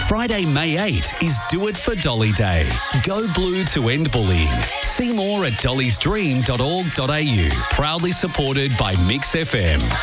Friday, May 8 is Do It for Dolly Day. Go blue to end bullying. See more at dollysdream.org.au. Proudly supported by Mix FM.